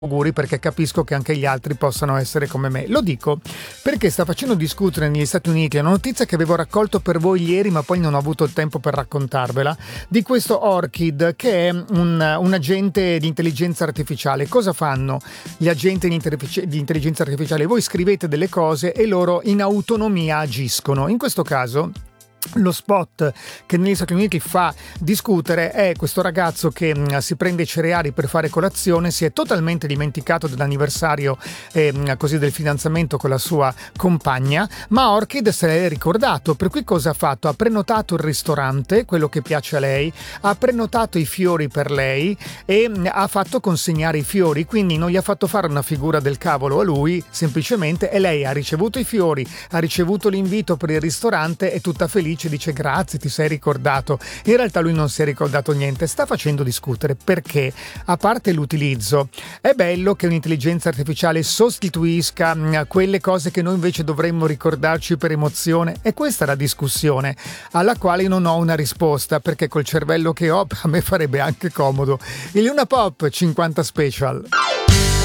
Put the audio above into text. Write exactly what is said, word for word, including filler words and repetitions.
auguri, perché capisco che anche gli altri possano essere come me. Lo dico perché sta facendo discutere negli Stati Uniti una notizia che avevo raccolto per voi ieri, ma poi non ho avuto il tempo per raccontarvela, di questo Orchid, che è un, un agente di intelligenza artificiale. Cosa fanno gli agenti di, interfic- di intelligenza artificiale? Voi scrivete delle cose e loro in autonomia agiscono. In questo caso lo spot che negli Stati Uniti fa discutere è questo ragazzo che mh, si prende i cereali per fare colazione, si è totalmente dimenticato dell'anniversario eh, così del fidanzamento con la sua compagna, ma Orchid se l'è ricordato, per cui cosa ha fatto? Ha prenotato il ristorante, quello che piace a lei, ha prenotato i fiori per lei e mh, ha fatto consegnare i fiori, quindi non gli ha fatto fare una figura del cavolo a lui, semplicemente, e lei ha ricevuto i fiori, ha ricevuto l'invito per il ristorante, è tutta felice, dice grazie, ti sei ricordato. In realtà lui non si è ricordato niente, sta facendo discutere perché, a parte l'utilizzo, è bello che un'intelligenza artificiale sostituisca mh, quelle cose che noi invece dovremmo ricordarci per emozione. E questa è la discussione alla quale non ho una risposta, perché col cervello che ho a me farebbe anche comodo. Il Luna Pop cinquanta Special.